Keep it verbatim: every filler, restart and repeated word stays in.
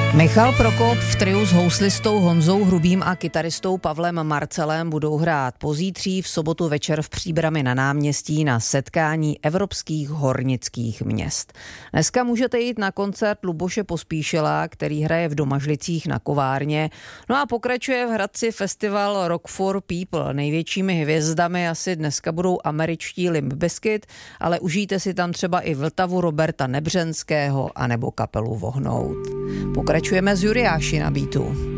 Michal Prokop v triu s houslistou Honzou Hrubým a kytaristou Pavlem Marcelem budou hrát pozítří v sobotu večer v Příbrami na náměstí na setkání evropských hornických měst. Dneska můžete jít na koncert Luboše Pospíšila, který hraje v Domažlicích na Kovárně. No a pokračuje v Hradci festival Rock for People. Největšími hvězdami asi dneska budou američtí Limp Bizkit, ale užijte si tam třeba i Vltavu Roberta Nebřenského anebo kapelu Vohnout. Pokračujeme z Juriáši na beatu.